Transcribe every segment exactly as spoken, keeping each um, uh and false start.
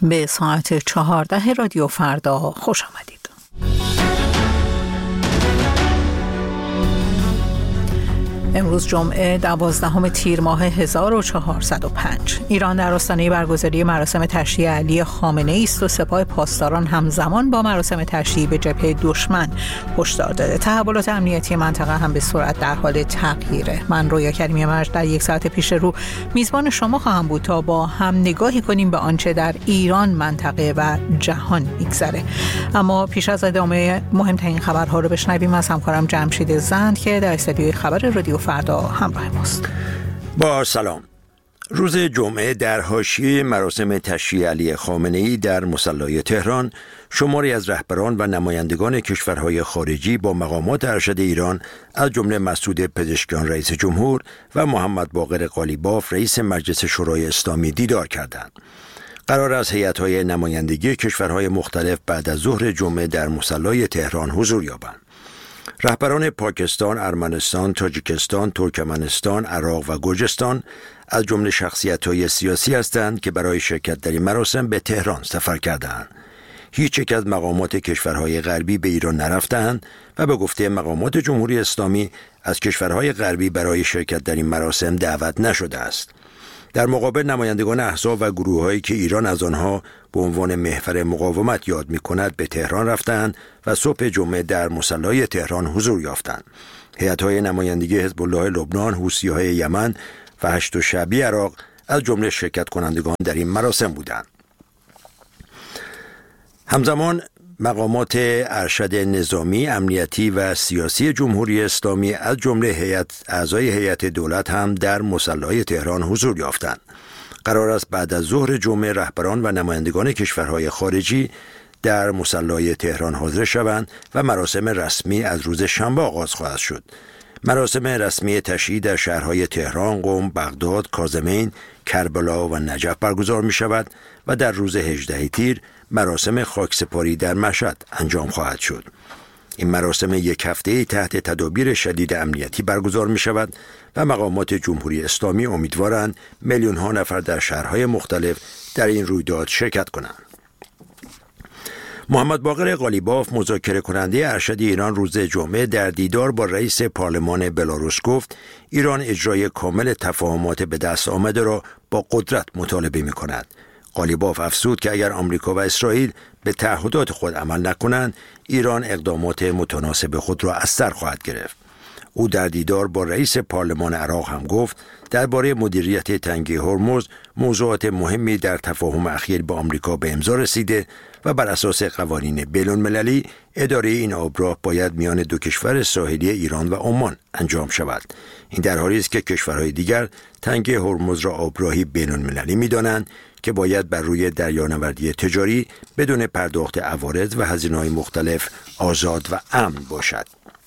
به ساعت چهارده رادیو فردا خوش آمدید. امروز جمعه دوازدهم تیر ماه هزار و چهارصد و پنج. ایران در آستانه برگزاری مراسم تشییع علی خامنه‌ای است و سپاه پاسداران همزمان با مراسم تشییع به جبهه دشمن هشدار داده. تحولات امنیتی منطقه هم به سرعت در حال تغییره. من رویا کریمی مرج در یک ساعت پیش رو میزبان شما خواهم بود تا با هم نگاهی کنیم به آنچه در ایران، منطقه و جهان میگذره. اما پیش از ادامه مهمترین خبرها رو بشنویم از همکارم جمشید زند که در استودیوی خبر رادیو فردا همراه ماست. با سلام. روز جمعه در حاشیه مراسم تشییع علی خامنه‌ای در مصلی تهران، شماری از رهبران و نمایندگان کشورهای خارجی با مقامات ارشد ایران از جمله مسعود پزشکیان رئیس جمهور و محمد باقر قالیباف رئیس مجلس شورای اسلامی دیدار کردند. قرار است هیئت‌های نمایندگی کشورهای مختلف بعد از ظهر جمعه در مصلی تهران حضور یابند. رهبران پاکستان، ارمنستان، تاجیکستان، ترکمنستان، عراق و گرجستان از جمله شخصیت‌های سیاسی هستند که برای شرکت در این مراسم به تهران سفر کردند. هیچ یک از مقامات کشورهای غربی به ایران نرفتند و به گفته مقامات جمهوری اسلامی از کشورهای غربی برای شرکت در این مراسم دعوت نشده است. در مقابل نمایندگان احزاب و گروه‌هایی که ایران از آنها به عنوان محور مقاومت یاد می‌کند به تهران رفتند و صبح جمعه در مصلی تهران حضور یافتند. هیئت‌های نمایندگی حزب الله لبنان، حوثی‌های یمن و هشت شعبی عراق از جمله شرکت کنندگان در این مراسم بودند. همزمان مقامات ارشد نظامی، امنیتی و سیاسی جمهوری اسلامی از جمله هیئت اعضای هیئت دولت هم در مصلی تهران حضور یافتند. قرار است بعد از ظهر جمعه رهبران و نمایندگان کشورهای خارجی در مصلی تهران حاضر شوند و مراسم رسمی از روز شنبه آغاز خواهد شد. مراسم رسمی تشییع در شهرهای تهران، قم، بغداد، کاظمین، کربلا و نجف برگزار می شود و در روز هجدهم تیر مراسم خاکسپاری در مشهد انجام خواهد شد. این مراسم یک هفته‌ای تحت تدابیر شدید امنیتی برگزار می شود و مقامات جمهوری اسلامی امیدوارند میلیون ها نفر در شهرهای مختلف در این رویداد شرکت کنند. محمد باقر قالیباف، مذاکره کننده ارشد ایران، روز جمعه در دیدار با رئیس پارلمان بلاروس گفت ایران اجرای کامل تفاهمات به دست آمده را با قدرت مطالبه می کند. قالیباف افزود که اگر آمریکا و اسرائیل به تعهدات خود عمل نکنند، ایران اقدامات متناسب خود را از سر خواهد گرفت. او در دیدار با رئیس پارلمان عراق هم گفت درباره مدیریت تنگه هرمز موضوعات مهمی در تفاهم اخیر با آمریکا به امضا رسیده و بر اساس قوانین بین‌المللی اداره این آبراه باید میان دو کشور ساحلی ایران و عمان انجام شود. این در حالی است که کشورهای دیگر تنگه هرمز را آبراهی بین‌المللی می‌دانند که باید بر روی دریانوردی تجاری بدون پرداخت عوارض و هزینه‌های مختلف آزاد و امن باشد.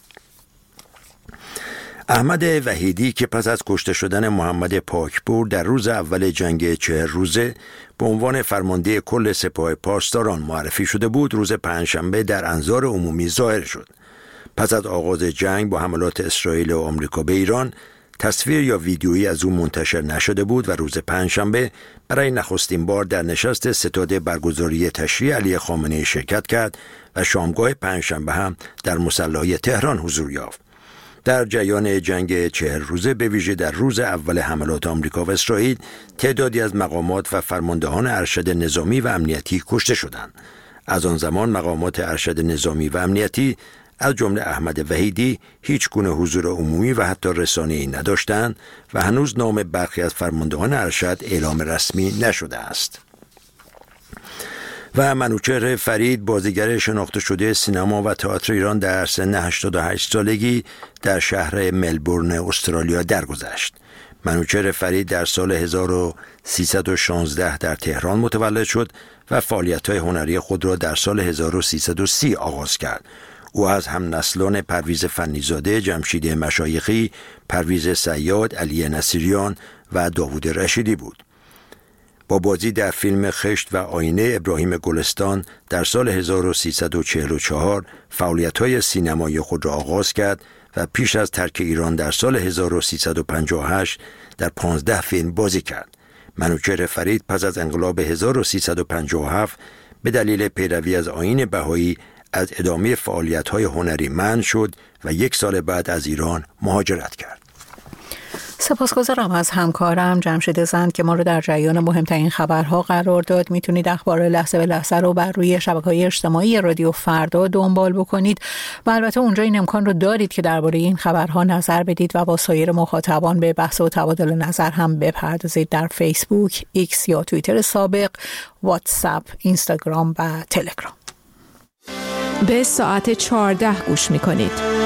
احمد وحیدی که پس از کشته شدن محمد پاکپور در روز اول جنگ چهل روزه به عنوان فرمانده کل سپاه پاسداران معرفی شده بود، روز پنجشنبه در انظار عمومی ظاهر شد. پس از آغاز جنگ با حملات اسرائیل و آمریکا به ایران، تصویر یا ویدیویی از او منتشر نشده بود و روز پنجشنبه برای نخستین بار در نشست ستاد برگزاری تشییع علی خامنه‌ای شرکت کرد و شامگاه پنجشنبه هم در مصلی تهران حضور یافت. در جریان جنگ چهل روزه، به ویژه در روز اول حملات آمریکا و اسرائیل، تعدادی از مقامات و فرماندهان ارشد نظامی و امنیتی کشته شدند. از آن زمان مقامات ارشد نظامی و امنیتی از جمله احمد وحیدی هیچ گونه حضور عمومی و حتی رسانه‌ای نداشتند و هنوز نام برخی از فرماندهان ارشد اعلام رسمی نشده است. و منوچهر فرید، بازیگر شناخته شده سینما و تئاتر ایران، در سن هشتاد و هشت سالگی در شهر ملبورن استرالیا درگذشت. منوچهر فرید در سال هزار و سیصد و شانزده در تهران متولد شد و فعالیت‌های هنری خود را در سال هزار و سیصد و سی آغاز کرد. او از هم نسلان پرویز فنیزاده، جمشید مشایخی، پرویز صیاد، علی نصیریان و داوود رشیدی بود. با بازی در فیلم خشت و آینه ابراهیم گلستان در سال هزار و سیصد و چهل و چهار فعالیت‌های سینمایی خود را آغاز کرد و پیش از ترک ایران در سال هزار و سیصد و پنجاه و هشت در پانزده فیلم بازی کرد. منوچهر فرید پس از انقلاب هزار و سیصد و پنجاه و هفت به دلیل پیروی از آیین بهایی از ادامه فعالیت‌های هنری منع شد و یک سال بعد از ایران مهاجرت کرد. سپاسگزارم از همکارم جمشید زند که ما رو در جریان مهمترین خبرها قرار داد. میتونید اخبار لحظه به لحظه رو بر روی شبکه‌های اجتماعی رادیو فردا دنبال بکنید و البته اونجا این امکان رو دارید که درباره این خبرها نظر بدید و با سایر مخاطبان به بحث و تبادل نظر هم بپردازید در فیسبوک، ایکس یا توییتر سابق، واتساپ، اینستاگرام و تلگرام. به ساعت چهارده گوش میکنید.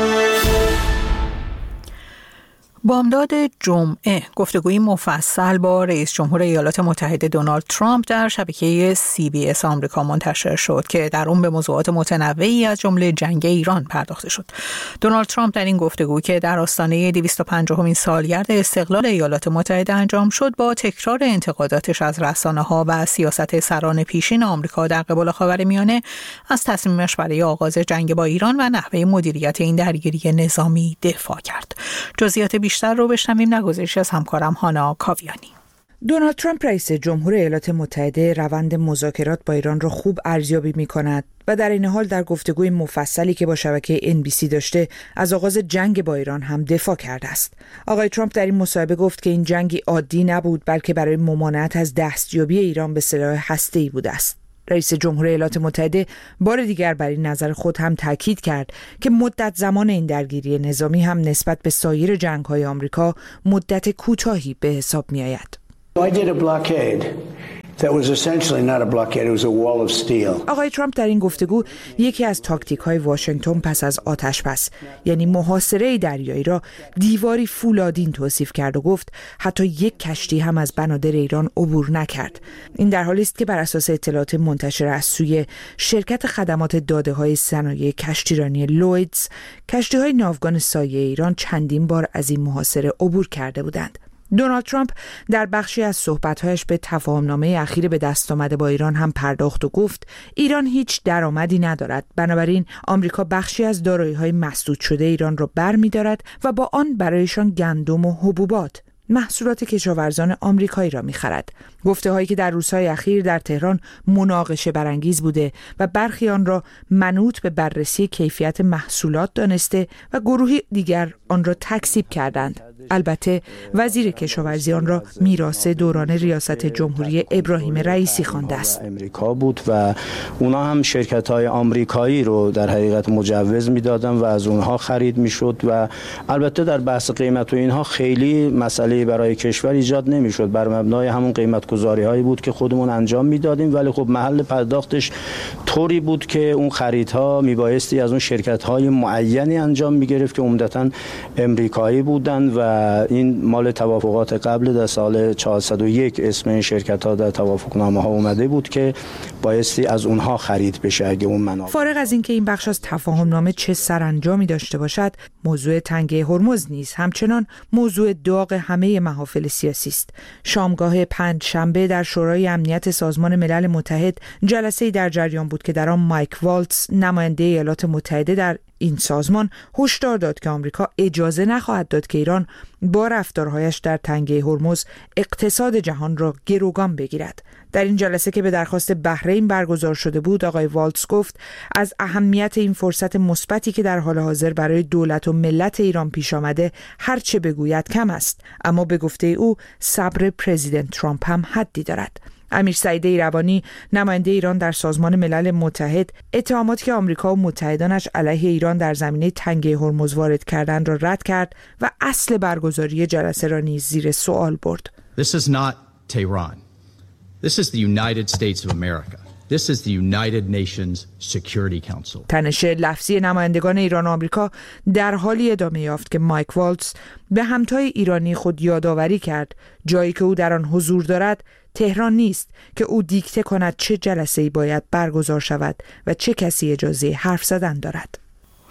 بامداد جمعه گفتگوی مفصل با رئیس جمهور ایالات متحده دونالد ترامپ در شبکه سی بی اس آمریکا منتشر شد که در اون به موضوعات متنوعی از جمله جنگ ایران پرداخته شد. دونالد ترامپ در این گفتگو که در آستانه دویست و پنجاهمین سالگرد استقلال ایالات متحده انجام شد، با تکرار انتقاداتش از رسانه‌ها و سیاست سران پیشین آمریکا در قبال خاورمیانه از تصمیمش برای آغاز جنگ با ایران و نحوه مدیریت این درگیری نظامی دفاع کرد. جزئیات بیشتر رو بشنویم نگذشته از همکارم هانا کاویانی. دونالد ترامپ رئیس جمهور ایالات متحده روند مذاکرات با ایران را خوب ارزیابی می‌کند و در این حال در گفتگوی مفصلی که با شبکه ان بی سی داشته از آغاز جنگ با ایران هم دفاع کرده است. آقای ترامپ در این مصاحبه گفت که این جنگی عادی نبود، بلکه برای ممانعت از دستیابی ایران به سلاح هسته‌ای بوده است. رئیس جمهور ایالات متحده بار دیگر بر این نظر خود هم تاکید کرد که مدت زمان این درگیری نظامی هم نسبت به سایر جنگ‌های آمریکا مدت کوتاهی به حساب می‌آید. I did a blockade. That was essentially not a blockade, it was a wall of steel. آقای ترامپ در این گفتگو یکی از تاکتیک‌های واشنگتن پس از آتش‌بس، یعنی محاصره دریایی، را دیواری فولادین توصیف کرد و گفت حتی یک کشتی هم از بنادر ایران عبور نکرد. این در حالی است که بر اساس اطلاعات منتشر از سوی شرکت خدمات داده‌های صنایع کشتیرانی لویدز، کشتی‌های ناوگان سایه ایران چندین بار از این محاصره عبور کرده بودند. دونالد ترامپ در بخشی از صحبت‌هایش به تفاهم‌نامه اخیر به دست آمده با ایران هم پرداخت و گفت ایران هیچ درآمدی ندارد، بنابراین آمریکا بخشی از دارایی‌های مسدود شده ایران را برمی‌دارد و با آن برایشان گندم و حبوبات، محصولات کشاورزان آمریکایی را می‌خرد. گفته‌هایی که در روزهای اخیر در تهران مناقشه برانگیز بوده و برخی آن را منوط به بررسی کیفیت محصولات دانسته و گروهی دیگر آن را تکذیب کردند. البته وزیر کشاورزی آن را میراث دوران ریاست جمهوری ابراهیم رئیسی خوانده است. امریکا بود و اونا هم شرکت‌های آمریکایی رو در حقیقت مجوز میدادن و از اونها خرید میشد و البته در بحث قیمت و اینها خیلی مسئله برای کشور ایجاد نمیشد، بر مبنای همون قیمت گذاری هایی بود که خودمون انجام میدادیم، ولی خب محل پرداختش طوری بود که اون خریدها میبایستی از اون شرکت‌های معینی انجام میگرفت که عمدتاً امریکایی بودند و این مال توافقات قبل در سال چهارصد و یک اسم این شرکت‌ها در توافقنامه ها اومده بود که بایستی از اونها خرید بشه اگه اون منابع. فارغ از اینکه این بخش از تفاهمنامه چه سرانجامی داشته باشد، موضوع تنگه هرمز نیز همچنان موضوع داغ همه محافل سیاسی است. شامگاه پنج شنبه در شورای امنیت سازمان ملل متحد جلسه‌ای در جریان بود که در آن مایک والتز، نماینده ایالات متحده در این سازمان، هشدار داد که آمریکا اجازه نخواهد داد که ایران با رفتارهایش در تنگه هرمز اقتصاد جهان را گروگان بگیرد. در این جلسه که به درخواست بحرین برگزار شده بود، آقای والتز گفت از اهمیت این فرصت مثبتی که در حال حاضر برای دولت و ملت ایران پیش آمده هر چه بگوید کم است، اما به گفته او صبر پرزیدنت ترامپ هم حدی دارد. امیر سعید ایروانی، نماینده ایران در سازمان ملل متحد، اتهاماتی که آمریکا و متحدانش علیه ایران در زمینه تنگه هرمز وارد کردند را رد کرد و اصل برگزاری جلسه را نیز زیر سوال برد. This is not Tehran. This is the United States of America. This is the United Nations Security Council. تنش لفظی نمایندگان ایران و آمریکا در حالی ادامه یافت که مایک والتز به همتای ایرانی خود یادآوری کرد جایی که او در آن حضور دارد تهران نیست که او دیکته کند چه جلسه‌ای باید برگزار شود و چه کسی اجازه حرف زدن دارد.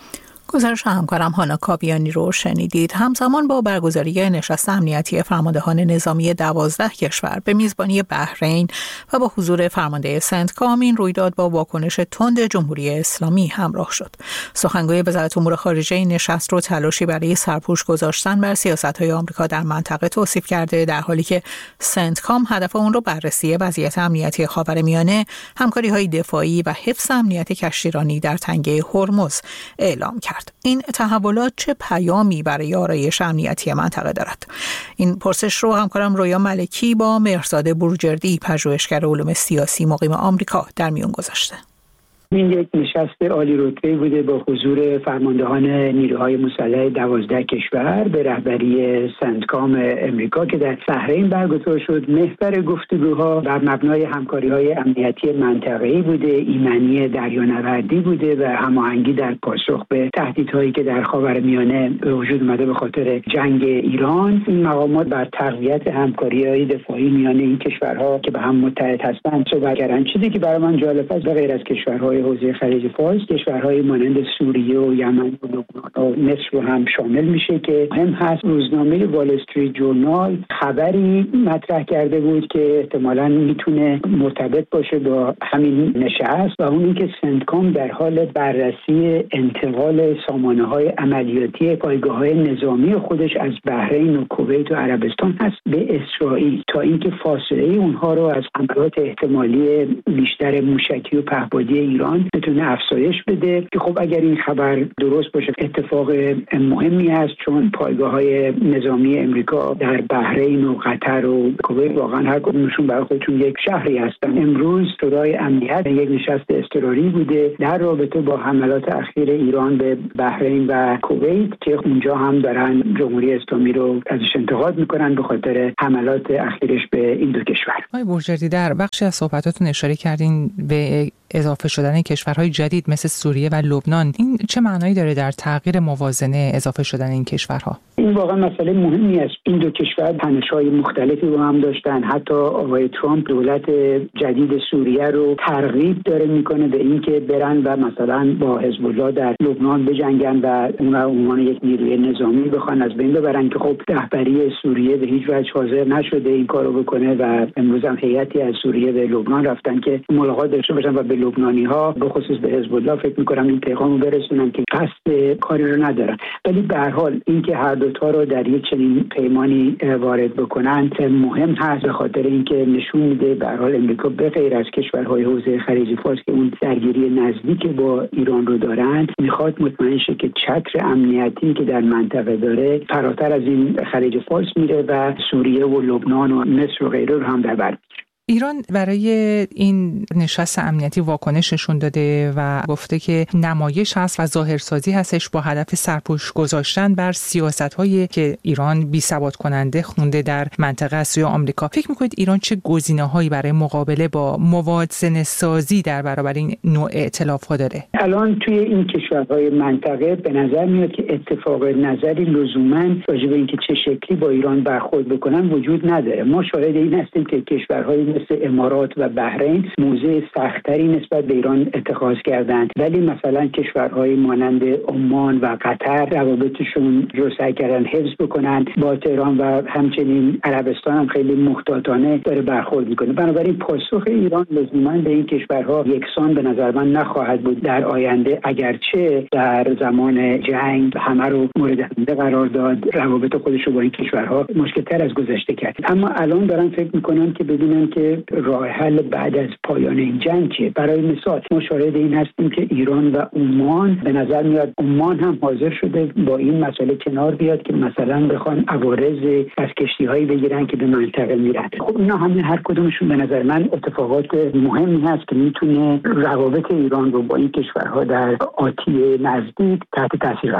گزارش همکارم هانا کاویانی رو شنیدید. همزمان با برگزاری نشست امنیتی فرماندهان نظامی دوازده کشور به میزبانی بحرین و با حضور فرمانده سنتکام، این رویداد با واکنش تند جمهوری اسلامی همراه شد. سخنگوی وزارت امور خارجه این نشست رو تلاشی برای سرپوش گذاشتن بر سیاست‌های آمریکا در منطقه توصیف کرده، در حالی که سنتکام هدف اون رو بررسی وضعیت امنیتی خاورمیانه، همکاری‌های دفاعی و حفظ امنیت کشتیرانی در تنگه هرمز اعلام کرد. این تحولات چه پیامی برای آرایش امنیتی منطقه دارد؟ این پرسش رو همکارم رویا ملکی با مهرزاد بروجردی، پژوهشگر علوم سیاسی مقیم آمریکا، در میون گذاشته. این یک نشست عالی رتبه‌ای بوده با حضور فرماندهان نیروهای مسلح دوازده کشور به رهبری سنتکام امریکا که در بحرین برگزار شد. محور گفتگوها بر مبنای همکاری‌های امنیتی منطقه‌ای بوده، ایمنی دریانوردی بوده و هماهنگی در پاسخ به تهدیدهایی که در خاورمیانه به وجود اومده به خاطر جنگ ایران. این مقامات بر تقویت همکاری‌های دفاعی میان این کشورها که به هم متحد هستند صحبت کردند. چیزی که برای من جالب است، به غیر از کشورهای حوزه خلیج فارس، کشورهای مانند سوریه و یمن و لبنان و مصر رو هم شامل میشه که هم هست. روزنامه وال استریت جورنال خبری مطرح کرده بود که احتمالاً میتونه مرتبط باشه با همین نشست و اون اینکه سنتکام در حال بررسی انتقال سامانه‌های عملیاتی پایگاه‌های نظامی خودش از بحرین و کویت و عربستان هست به اسرائیل تا اینکه فاصله اونها رو از حملات احتمالی بیشتر موشکی و پهپادی ایران بتونه افزایش بده. که خب اگر این خبر درست باشه اتفاق مهمی است، چون پایگاه‌های نظامی امریکا در بحرین و قطر و کویت واقعا هر کدومشون برای خودشون یک شهری هستن. امروز شورای امنیت یک نشست اضطراری بوده در رابطه با حملات اخیر ایران به بحرین و کویت که اونجا هم دارن جمهوری اسلامی رو ازش انتقاد میکنن به خاطر حملات اخیرش به این دو کشور. آقای بروجردی، در بخشی از صحبتاتون اشاره کردین به اضافه شدن کشورهای جدید مثل سوریه و لبنان. این چه معنایی داره در تغییر موازنه اضافه شدن این کشورها؟ این واقعا مسئله مهمی است. این دو کشور تنش‌های مختلفی با هم داشتن. حتی آقای ترامپ دولت جدید سوریه رو ترغیب داره میکنه به اینکه برن و مثلا با حزب الله در لبنان بجنگن و اون رو عنوان یک نیروی نظامی بخوان از بین ببرن که خب رهبری سوریه به هیچ وجه حاضر نشده این کارو بکنه و امروز هم هیئتی از سوریه به لبنان رفتن که ملاقات داشته باشن و به لبنانی‌ها به خصوص به حزب الله فکر می‌کنم این پیغامو برسونن که قصد کاری رو ندارن. ولی به هر حال اینکه هر دو تا رو در یک چنین پیمانی وارد بکنن مهم هست، به خاطر اینکه نشون میده به هر حال امریکا به غیر از کشورهای حوزه خلیج فارس که اون درگیری نزدیک با ایران رو دارن، میخواد مطمئن شه که چتر امنیتی که در منطقه داره فراتر از این خلیج فارس میره و سوریه و لبنان و مصر و غیره رو هم در بر میگیره. ایران برای این نشست امنیتی واکنش نشون داده و گفته که نمایش هست و ظاهرسازی هستش با هدف سرپوش گذاشتن بر سیاست‌هایی که ایران بی‌ثبات کننده خونده در منطقه از سوی آمریکا. فکر می‌کنید ایران چه گزینه‌هایی برای مقابله با موازنه سازی در برابر این نوع ائتلاف‌ها داره؟ الان توی این کشورهای منطقه به نظر میاد که اتفاق نظری لزوماً راجع به اینکه چه شکلی با ایران برخورد بکنن وجود نداره. ما شاهد این هستیم که کشورهای مثل امارات و بحرین موضع سختری نسبت به ایران اتخاذ کردند، ولی مثلا کشورهای مانند عمان و قطر روابطشون رو سعی کردن حفظ بکنن با تهران و همچنین عربستان هم خیلی محتاطانه داره برخورد میکنه. بنابراین پاسخ ایران لزوما به این کشورها یکسان به نظر من نخواهد بود در آینده، اگرچه در زمان جنگ همه رو مورد حمله قرار داد، روابط خودش رو با این کشورها مشکل‌تر از گذشته کرد. اما الان دارن فکر میکنن که ببینن که راه حل بعد از پایان این جنگ چیه. برای مثال ما شاهد این هستیم که ایران و عمان به نظر میاد عمان هم حاضر شده با این مسئله کنار بیاد که مثلا بخوان عوارض از کشتی‌هایی بگیرن که به منطقه میرن. خب اینا همه هر کدومشون به نظر من اتفاقات مهمی هست که میتونه روابط ایران رو با این کشورها در آتی نزدیک تحت تاثیر قرار بده.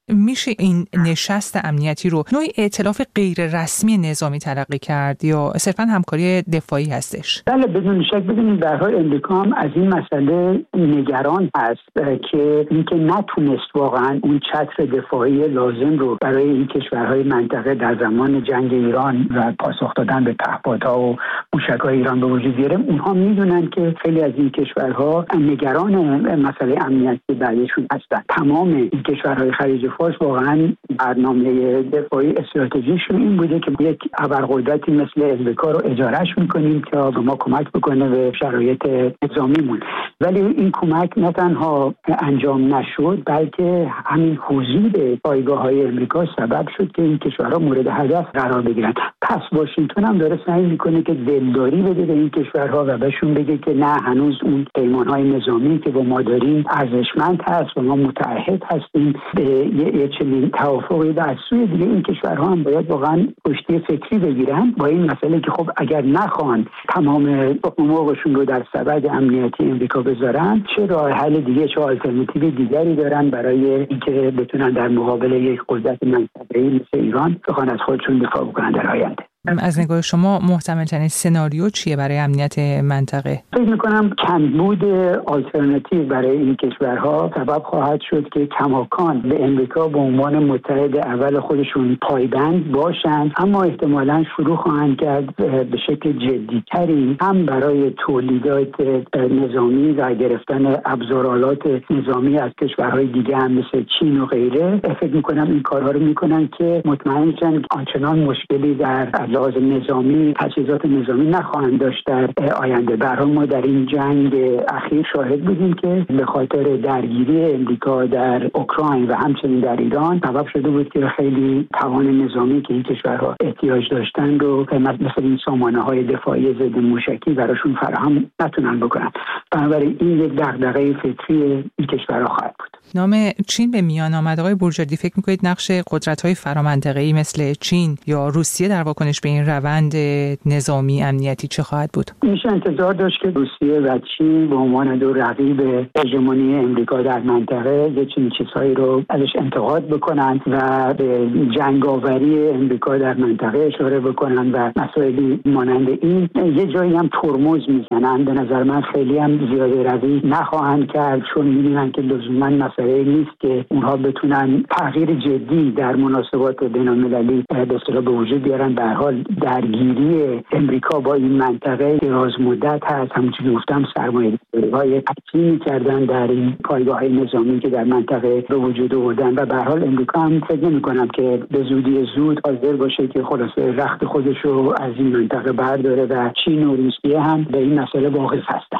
میشه این نشست امنیتی رو نوعی ائتلاف غیر رسمی نظامی تلقی کرد یا صرفاً همکاری دفاعی هستش؟ بله بدون شک. ببینید به هر حال امریکا هم از این مسئله نگران هست که اینکه نتونست واقعا اون چتر دفاعی لازم رو برای این کشورهای منطقه در زمان جنگ ایران و پاسخ دادن به پهپادها و موشک‌های ایران به وجود بیاره. اونها میدونن که خیلی از این کشورها نگران مسئله امنیتی بعدشون هستن. تمام این کشورهای خلیج فارس واقعا برنامه دفاعی استراتژیشون این بوده که یک ابرقدرتی مثل امریکا رو اجارهش میکنیم که به ما کمک بکنه به شرایط نظامیمون. ولی این کمک نه تنها انجام نشد بلکه همین حضور پایگاه‌های امریکا سبب شد که این کشورها مورد هدف قرار بگیرن. پس واشنگتن هم داره سعی میکنه که دلداری بده به این کشورها و بهشون بگه که نه، هنوز اون پیمان‌های نظامی که با ما داریم ارزشمند هست و ما متعهد هستیم به یه چنین توافقی. و از سوی دیگه این کشورها هم باید واقعا پشتی فکری بگیرن با این مسئله که خب اگر نخوان تمام مرغشون رو در سبد امنیتی امریکا بذارن، چه راه حل دیگه، چه آلترناتیو دیگری دارن برای اینکه بتونن در مقابل یک قدرت منطقه‌ای مثل ایران بخوان از خودشون دفاع بکنن در آینده. از نگاه شما محتمل ترین سناریو چیه برای امنیت منطقه؟ فکر می‌کنم کمبود آلترناتیو برای این کشورها سبب خواهد شد که کماکان به امریکا به عنوان متحد اول خودشون پایبند باشند، اما احتمالاً شروع خواهند کرد به شکل جدی‌تری هم برای تولیدات نظامی و گرفتن ابزارالات نظامی از کشورهای دیگه هم مثل چین و غیره. فکر می‌کنم این کارها رو می‌کنن که مطمئن شن آنچنان مشکلی در لحاظ نظامی، تجهیزات نظامی نخواهند داشت در آینده. به هر حال ما در این جنگ اخیر شاهد بودیم که به خاطر درگیری امریکا در اوکراین و همچنین در ایران سبب شده بود که خیلی توان نظامی که این کشورها احتیاج داشتن رو مثل این سامانه‌های دفاعی ضد موشکی براشون فراهم نتونن بکنن. بنابراین این یک دغدغه فطری این کشورها خواهد بود. نام چین به میان آمد. آقای بورجردی، فکر می‌کنید نقش قدرت‌های فرامنطقه‌ای مثل چین یا روسیه در واکنش به این روند نظامی امنیتی چه خواهد بود؟ میشه انتظار داشت که روسیه و چین به عنوان دو رقیب هژمونی امریکا در منطقه یه چنین چیزهایی رو ازش انتقاد بکنن و به جنگاوری امریکا در منطقه اشاره بکنن و مسائلی مانند این. یه جایی هم ترمز میزنن. به نظر من خیلی هم زیاده روی نخواهند کرد، چون می‌بینن که لزوما مسئله نیست که اونها بتونن تغییر جدی در مناسبات بین‌المللی به اصطلاح به وجود بیارن. به هر حال درگیری امریکا با این منطقه دراز مدت هست. همونجوری که گفتم سرمایه‌گذاری‌های عظیمی کردن در این پایگاه‌های نظامی که در منطقه به وجود آوردن و به هر حال امریکا هم فکر نمی‌کنم که به زودی زود حاضر باشه که خلاصه رخت خودش رو از این منطقه برداره و چین و روسیه هم به این مسئله واقف هستن.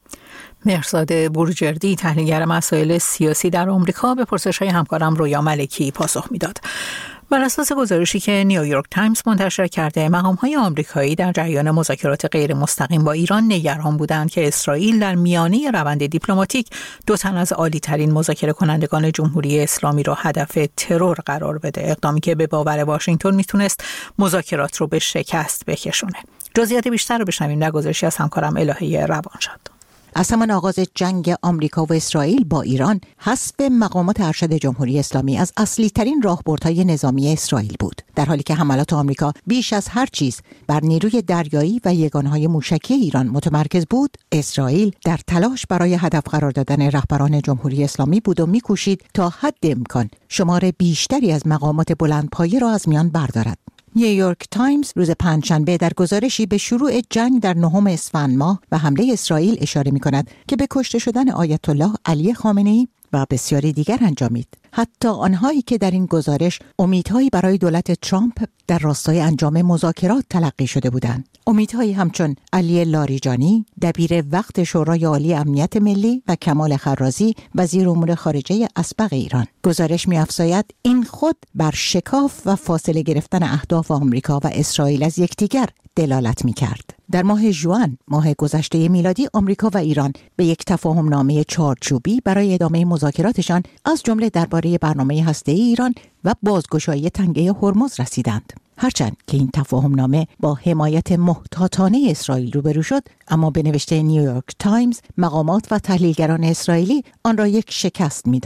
مهرزاد بورجردی، تحلیلگر مسائل سیاسی در آمریکا، به پرسش‌های همکارم رویا ملکی پاسخ میداد. بر اساس گزارشی که نیویورک تایمز منتشر کرده، مقام‌های آمریکایی در جریان مذاکرات غیر مستقیم با ایران نگران بودند که اسرائیل در میانه روند دیپلماتیک دو تن از عالی‌ترین مذاکره کنندگان جمهوری اسلامی را هدف ترور قرار بده، اقدامی که به باور واشنگتن میتونست مذاکرات رو به شکست بکشونه. جزئیات بیشتر رو بشنویم در گزارشی از همکارم الهه روانشاد. از همان آغاز جنگ آمریکا و اسرائیل با ایران، حسب مقامات ارشد جمهوری اسلامی از اصلی ترین راهبردهای نظامی اسرائیل بود، در حالی که حملات آمریکا بیش از هر چیز بر نیروی دریایی و یگانهای موشکی ایران متمرکز بود. اسرائیل در تلاش برای هدف قرار دادن رهبران جمهوری اسلامی بود و می‌کوشید تا حد امکان شمار بیشتری از مقامات بلندپایه را از میان بردارد. نیویورک تایمز روز پنجشنبه در گزارشی به شروع جنگ در نهم اسفند ماه و حمله اسرائیل اشاره می‌کند که به کشته شدن آیت الله علی خامنه‌ای و بسیاری دیگر انجامید. حتی آنهایی که در این گزارش امیدهایی برای دولت ترامپ در راستای انجام مذاکرات تلقی شده بودند. امیدهایی همچون علی لاریجانی، دبیر وقت شورای عالی امنیت ملی، و کمال خرازی، وزیر امور خارجه اسبق ایران. گزارش می‌افزاید این خود بر شکاف و فاصله گرفتن اهداف آمریکا و اسرائیل از یکدیگر دلالت می‌کرد. در ماه ژوئن ماه گذشته میلادی، آمریکا و ایران به یک تفاهم نامه چارچوبی برای ادامه مذاکراتشان از جمله درباره برنامه هسته‌ای ایران و بازگشایی تنگه هرمز رسیدند. هرچند که این تفاهم نامه با حمایت محتاطانه اسرائیل روبرو شد، اما به نوشته نیویورک تایمز، مقامات و تحلیلگران اسرائیلی آن را یک شکست می‌دانند.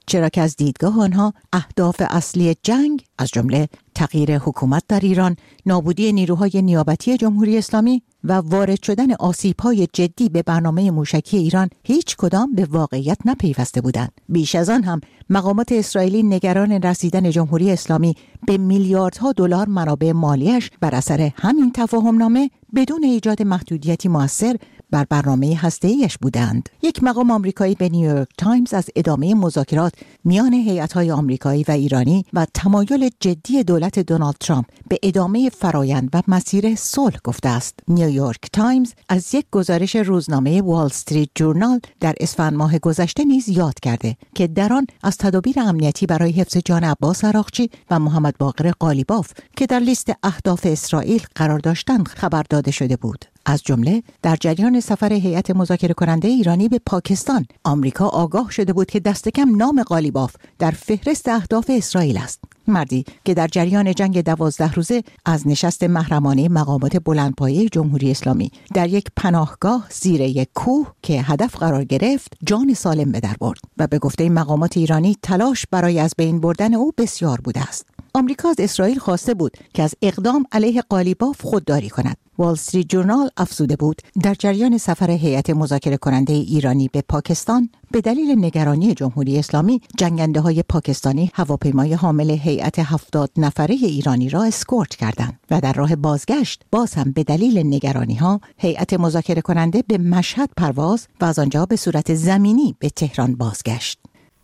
چرا که از دیدگاه آنها اهداف اصلی جنگ از جمله تغییر حکومت در ایران، نابودی نیروهای نیابتی جمهوری اسلامی و وارد شدن آسیب‌های جدی به برنامه موشکی ایران هیچ کدام به واقعیت نپیوسته بودند. بیش از آن هم مقامات اسرائیلی نگران رسیدن جمهوری اسلامی به میلیاردها دلار منابع مالیش بر اثر همین تفاهمنامه بدون ایجاد محدودیتی مؤثر بر برنامه هسته‌ایش بودند. یک مقام آمریکایی به نیویورک تایمز از ادامه مذاکرات میان هیئت‌های آمریکایی و ایرانی و تمایل جدی دولت دونالد ترامپ به ادامه فرایند و مسیر صلح گفته است. نیویورک تایمز از یک گزارش روزنامه وال استریت جورنال در اسفند ماه گذشته نیز یاد کرده که در آن از تدابیر امنیتی برای حفظ جان عباس عراقچی و محمد باقر قالیباف که در لیست اهداف اسرائیل قرار داشتند خبر داده شده بود. از جمله در جریان سفر هیئت مذاکره کننده ایرانی به پاکستان، آمریکا آگاه شده بود که دست کم نام قالیباف در فهرست اهداف اسرائیل است. مردی که در جریان جنگ دوازده روزه از نشست محرمانه مقامات بلندپایه جمهوری اسلامی در یک پناهگاه زیر یک کوه که هدف قرار گرفت جان سالم به در برد و به گفته مقامات ایرانی تلاش برای از بین بردن او بسیار بوده است. آمریکا از اسرائیل خواسته بود که از اقدام علیه قالیباف خودداری کند. وال استریت جورنال افزوده بود در جریان سفر هیئت مذاکره کننده ایرانی به پاکستان به دلیل نگرانی جمهوری اسلامی جنگنده‌های پاکستانی هواپیمای حامل هیئت هفتاد نفره ایرانی را اسکورت کردند و در راه بازگشت باز هم به دلیل نگرانی‌ها هیئت مذاکره کننده به مشهد پرواز و از آنجا به صورت زمینی به تهران بازگشت.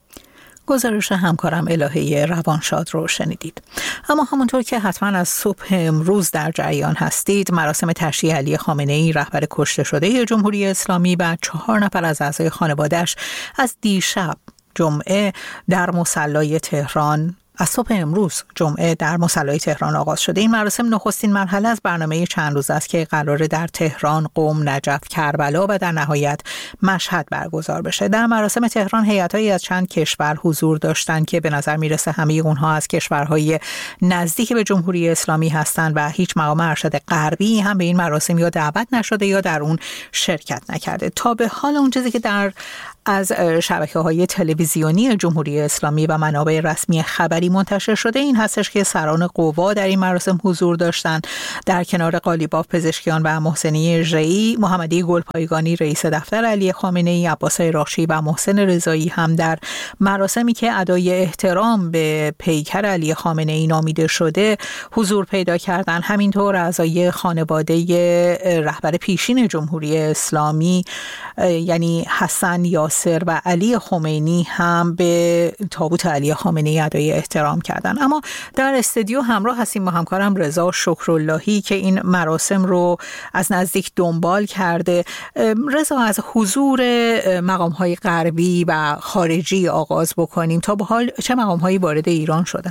گزارش همکارم الهه روانشاد رو شنیدید. اما همونطور که حتما از صبح امروز در جریان هستید، مراسم تشییع علی خامنه‌ای رهبر کشته شده جمهوری اسلامی و چهار نفر از اعضای خانواده‌اش از دیشب جمعه در مصلی تهران از صبح امروز جمعه در مصلی تهران آغاز شده. این مراسم نخستین مرحله از برنامه چند روز است که قراره در تهران، قم، نجف، کربلا و در نهایت مشهد برگزار بشه. در مراسم تهران هیئت‌هایی از چند کشور حضور داشتند که به نظر میرسه همه اونها از کشورهای نزدیک به جمهوری اسلامی هستند و هیچ مقام ارشد غربی هم به این مراسم یا دعوت نشده یا در اون شرکت نکرده. تا به حال اون چیزی که در از شبکه‌های تلویزیونی جمهوری اسلامی و منابع رسمی خبری منتشر شده این هستش که سران قوا در این مراسم حضور داشتند. در کنار قالیباف پزشکیان و محسنی ژئی، محمدی گلپایگانی رئیس دفتر علی خامنه‌ای، عباس عراقچی و محسن رضایی هم در مراسمی که ادای احترام به پیکر علی خامنه‌ای نامیده شده حضور پیدا کردند. همینطور اعضای خانواده رهبر پیشین جمهوری اسلامی یعنی حسن، یاسر و علی خمینی هم به تابوت علی خامنه‌ای ادای احترام کردن. اما در استودیو همراه هستیم با همکارم رضا شکراللهی که این مراسم رو از نزدیک دنبال کرده. رضا، از حضور مقام‌های غربی و خارجی آغاز بکنیم. تا به حال چه مقام‌هایی وارد ایران شدن؟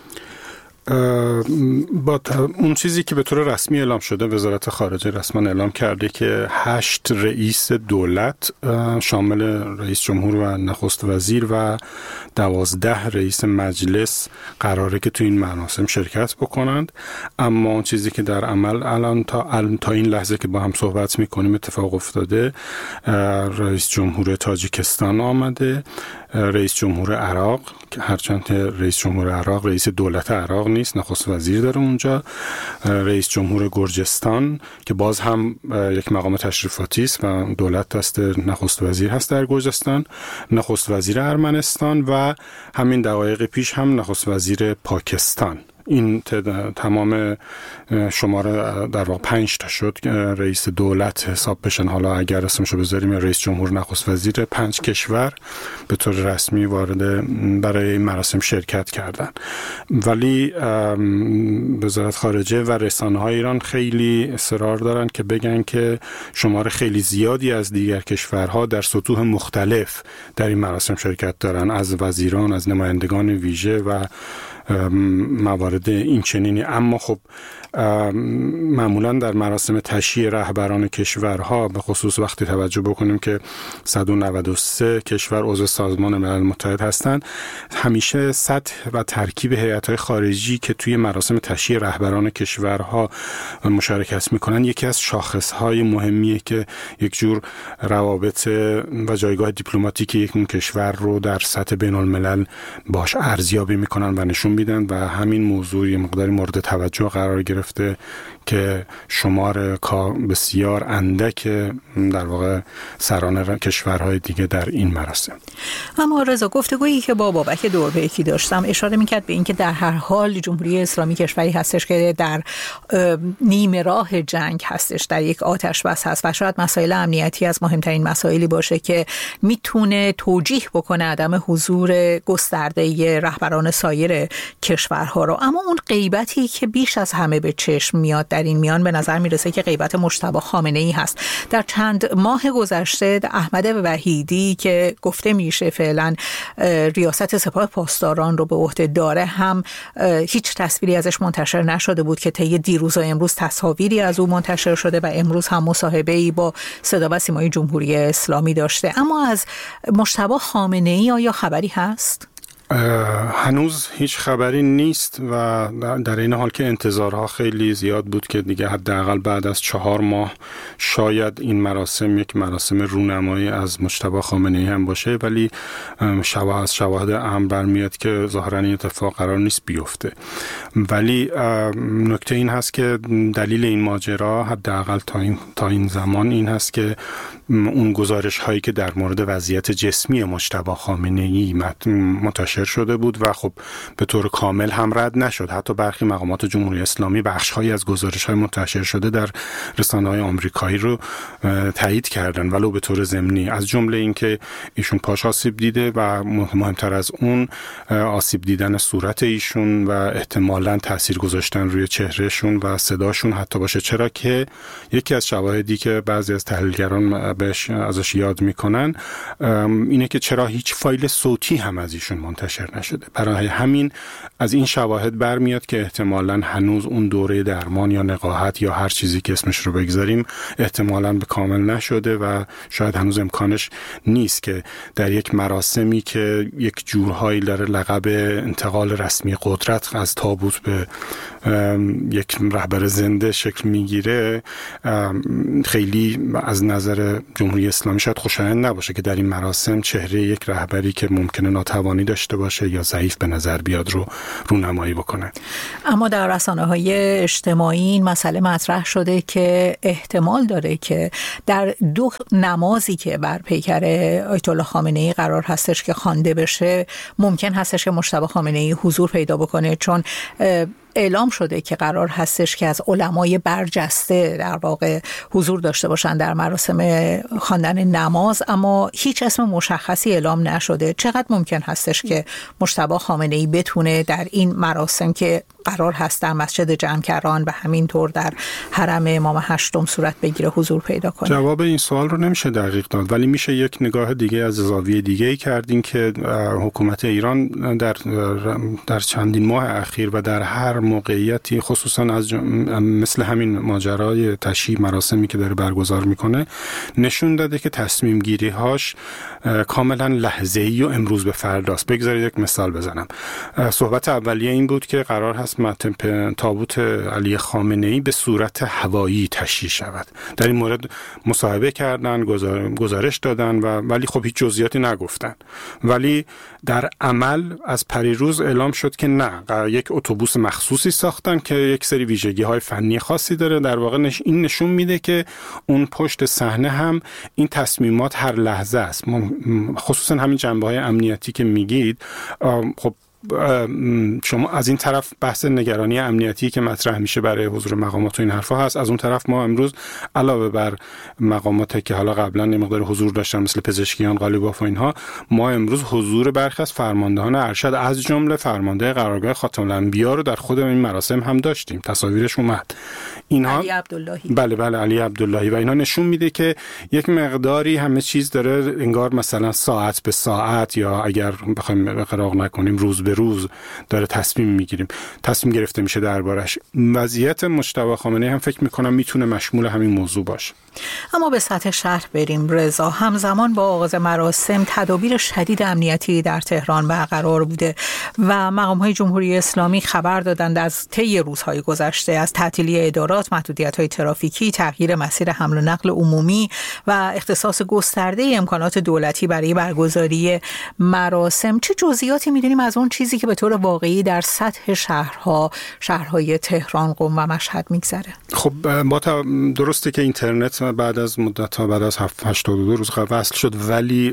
با اون چیزی که به طور رسمی اعلام شده، وزارت خارجه رسما اعلام کرده که هشت رئیس دولت شامل رئیس جمهور و نخست وزیر و دوازده رئیس مجلس قراره که تو این مراسم شرکت بکنند. اما اون چیزی که در عمل الان تا الان تا این لحظه که با هم صحبت میکنیم اتفاق افتاده، رئیس جمهور تاجیکستان آمده، رئیس جمهور عراق که هرچند رئیس جمهور عراق رئیس دولت عراق نیست، نخست وزیر داره اونجا، رئیس جمهور گرجستان که باز هم یک مقام تشریفاتی است و دولت دست نخست وزیر هست در گرجستان، نخست وزیر ارمنستان و همین دقایق پیش هم نخست وزیر پاکستان. این تمام شماره در واقع پنج تا شد که رئیس دولت حساب بشن. حالا اگر اسمشو بذاریم رئیس جمهور، نخست وزیر، پنج کشور به طور رسمی وارد برای این مراسم شرکت کردن. ولی وزارت خارجه و رسانه‌های ایران خیلی اصرار دارن که بگن که شماره خیلی زیادی از دیگر کشورها در سطوح مختلف در این مراسم شرکت دارن، از وزیران، از نمایندگان ویژه و موارد این چنینی. اما خب معمولا در مراسم تشییع رهبران کشورها به خصوص وقتی توجه بکنیم که صد و نود و سه کشور عضو سازمان ملل متحد هستند، همیشه سطح و ترکیب هیئت‌های خارجی که توی مراسم تشییع رهبران کشورها مشارکت میکنن یکی از شاخصهای مهمیه که یک جور روابط و جایگاه دیپلماتیک یک کشور رو در سطح بین الملل باش ارزیابی میکنن و نشون میدن و همین موضوع یه مقداری مورد توجه قرار گرفته که شمار بسیار اندک در واقع سران کشورهای دیگه در این مراسم. اما رضا، گفتگویی که با بابک دوربیکی داشتم اشاره میکرد به اینکه در هر حال جمهوری اسلامی کشوری هستش که در نیمه راه جنگ هستش، در یک آتش بس هست و شاید مسائل امنیتی از مهمترین مسائلی باشه که میتونه توجیه بکنه عدم حضور گسترده رهبران سایر کشورها رو. اما اون غیبتی که بیش از همه به چشم میاد در این میان به نظر میرسه که غیبت مجتبی خامنه‌ای هست. در چند ماه گذشته احمد وحیدی که گفته میشه فعلا ریاست سپاه پاسداران رو به عهده داره هم هیچ تصویری ازش منتشر نشده بود که طی دیروز و امروز تصاویری از او منتشر شده و امروز هم مصاحبه‌ای با صدا و سیمای جمهوری اسلامی داشته. اما از مجتبی خامنه‌ای آیا خبری هست؟ هنوز هیچ خبری نیست و در این حال که انتظارها خیلی زیاد بود که دیگه حداقل بعد از چهار ماه شاید این مراسم یک مراسم رونمایی از مجتبی خامنه‌ای هم باشه، ولی شواهد از شواهد اهم برمیاد که ظاهراً این اتفاق قرار نیست بیفته. ولی نکته این هست که دلیل این ماجرا حداقل تا این تا این زمان این هست که اون گزارش هایی که در مورد وضعیت جسمی مجتبی خامنه‌ای منتشر شده بود و خب به طور کامل هم رد نشد. حتی برخی مقامات جمهوری اسلامی بخش‌هایی از گزارش‌های منتشر شده در رسانه‌های آمریکایی رو تایید کردن ولو به طور ضمنی، از جمله اینکه ایشون پاش آسیب دیده و مهمتر از اون آسیب دیدن صورت ایشون و احتمالاً تاثیر گذاشتن روی چهرهشون و صداشون حتی باشه، چرا که یکی از شواهدی که بعضی از تحلیلگران بهش ازش یاد میکنن اینه که چرا هیچ فایل صوتی هم از ایشون منتشر نشده. برای همین از این شواهد برمیاد که احتمالاً هنوز اون دوره درمان یا نقاهت یا هر چیزی که اسمش رو بگذاریم احتمالاً به کامل نشده و شاید هنوز امکانش نیست که در یک مراسمی که یک جورهایی داره لقب انتقال رسمی قدرت از تابوت به یک رهبر زنده شکل میگیره، خیلی از نظر جمهوری اسلامی شاید خوشایند نباشه که در این مراسم چهره یک رهبری که ممکنه ناتوانی داشته باشه یا ضعیف به نظر بیاد رو رونمایی بکنه. اما در رسانه‌های اجتماعی این مسئله مطرح شده که احتمال داره که در دو نمازی که بر پیکر آیت الله خامنه‌ای قرار هستش که خوانده بشه ممکن هستش که مجتبی خامنه‌ای حضور پیدا بکنه، چون اعلام شده که قرار هستش که از علمای برجسته در واقع حضور داشته باشن در مراسم خواندن نماز، اما هیچ اسم مشخصی اعلام نشده. چقدر ممکن هستش که مجتبی خامنه‌ای بتونه در این مراسم که قرار هست در مسجد جمکران و همینطور در حرم امام هشتم صورت بگیره حضور پیدا کنه؟ جواب این سوال رو نمیشه دقیق داد، ولی میشه یک نگاه دیگه از زاویه دیگه کردین که حکومت ایران در در چندین ماه اخیر و در هر موقعیتی خصوصا از جم... مثل همین ماجرای تشییع مراسمی که داره برگزار میکنه نشون داده که تصمیم گیری هاش کاملا لحظه‌ای و امروز به فرداست. بگذارید یک مثال بزنم. صحبت اولیه این بود که قرار هست متن تابوت علی خامنه‌ای به صورت هوایی تشییع شود. در این مورد مصاحبه کردن، گزارش دادن و ولی خب هیچ جزئیاتی نگفتن. ولی در عمل از پریروز اعلام شد که نه، یک اتوبوس مخصوصی ساختن که یک سری ویژگی‌های فنی خاصی داره. در واقع نش... این نشون میده که اون پشت صحنه هم این تصمیمات هر لحظه است. خصوصا همین جنبه‌های امنیتی که میگید، خب شما از این طرف بحث نگرانی امنیتی که مطرح میشه برای حضور مقامات و این حرفا هست، از اون طرف ما امروز علاوه بر مقاماتی که حالا قبلا یه مقدار حضور داشتن مثل پزشکیان، قالیباف و اینها، ما امروز حضور برخی از فرماندهان ارشد از جمله فرمانده قرارگاه خاتم الانبیا رو در خود این مراسم هم داشتیم، تصاویرش اومد. اینها علی عبداللهی بله بله علی عبداللهی و اینا نشون میده که یک مقداری همه چیز داره انگار مثلا ساعت به ساعت یا اگر بخوایم اقراق نکنیم روز به به روز داره تصمیم میگیریم تصمیم گرفته میشه دربارش. وضعیت مجتبی خامنه‌ای هم فکر میکنم میتونه مشمول همین موضوع باشه. اما به سطح شهر بریم. رضا، همزمان با آغاز مراسم تدابیر شدید امنیتی در تهران برقرار بوده و مقام‌های جمهوری اسلامی خبر دادند از طی روزهای گذشته از تعطیلی ادارات، محدودیت‌های ترافیکی، تغییر مسیر حمل و نقل عمومی و اختصاص گسترده امکانات دولتی برای برگزاری مراسم. چه جزئیاتی می‌دونیم از اون چیزی که به طور واقعی در سطح شهرها، شهرهای تهران، قم و مشهد می‌گذره؟ خب ما درسته که اینترنت بعد از مدت ها بعد از هشتاد و دو روز وصل شد، ولی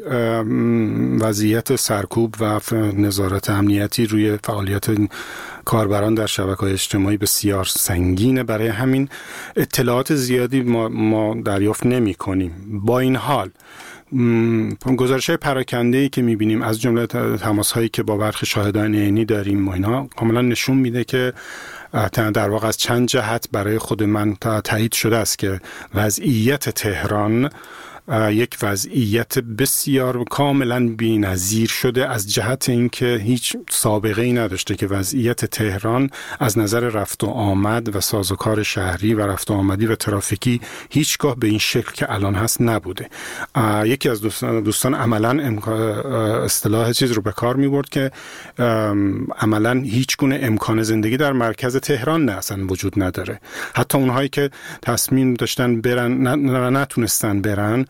وضعیت سرکوب و نظارت امنیتی روی فعالیت کاربران در شبکه‌های اجتماعی بسیار سنگینه. برای همین اطلاعات زیادی ما, ما دریافت نمی کنیم. با این حال گزارش‌های پراکنده‌ای که می‌بینیم از جمله تماس‌هایی که با برخی شاهدان عینی داریم و اینا کاملا نشون میده که در واقع از چند جهت برای خود من تایید شده است که وضعیت تهران یک وضعیت بسیار کاملا بی‌نظیر شده از جهت اینکه هیچ سابقه ای نداشته که وضعیت تهران از نظر رفت و آمد و سازوکار شهری و رفت و آمدی و ترافیکی هیچگاه به این شکل که الان هست نبوده. یکی از دوستان, دوستان عملا اصطلاح چیز رو به کار می برد که عملا هیچ گونه امکان زندگی در مرکز تهران نه اصلا وجود نداره. حتی اونهایی که تصمیم داشتن برن نتونستن برن،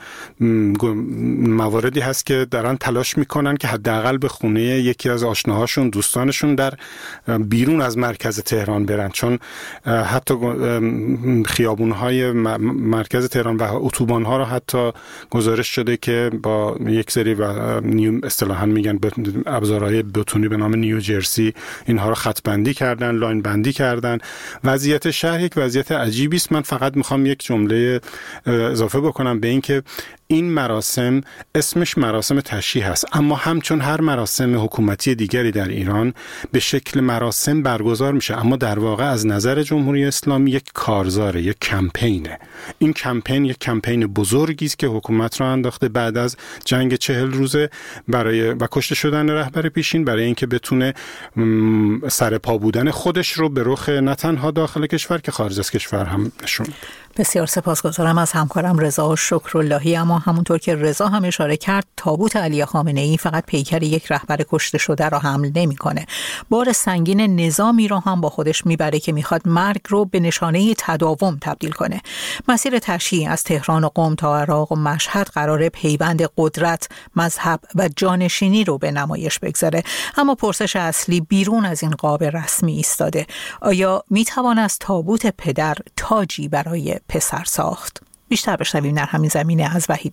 مواردی هست که دارن تلاش میکنن که حداقل به خونه یکی از آشناهاشون، دوستانشون در بیرون از مرکز تهران برن، چون حتی خیابونهای مرکز تهران و اتوبان‌ها رو حتی گزارش شده که با یک سری و اصطلاحاً میگن ابزارهای بتونی به نام نیو جرسی اینها رو خط بندی کردن، لاین بندی کردن. وضعیت شهر یک وضعیت عجیبی است. من فقط میخوام یک جمله اضافه بکنم به این که این مراسم اسمش مراسم تشییع هست، اما همچون هر مراسم حکومتی دیگری در ایران به شکل مراسم برگزار میشه، اما در واقع از نظر جمهوری اسلامی یک کارزاره، یک کمپینه. این کمپین یک کمپین بزرگی است که حکومت را انداخته بعد از جنگ چهل روزه برای و کشته شدن رهبر پیشین، برای اینکه بتونه سر پا بودن خودش رو به رخ نه تنها داخل کشور که خارج از کشور هم نشون. بسیار سپاسگزارم از همکارم رضا شکراللهی. اما همونطور که رضا هم اشاره کرد، تابوت علی خامنه‌ای فقط پیکر یک رهبر کشته شده را حمل نمی‌کنه. بار سنگین نظامی را هم با خودش میبره که میخواد مرگ رو به نشانه تداوم تبدیل کنه. مسیر تشییع از تهران و قم تا عراق و مشهد قراره پیوند قدرت، مذهب و جانشینی رو به نمایش بگذاره. اما پرسش اصلی بیرون از این قاب رسمی ایستاده: آیا میتوان از تابوت پدر تاجی برای پسر ساخت؟ بیشتر بشنویم در همین زمینه از وحید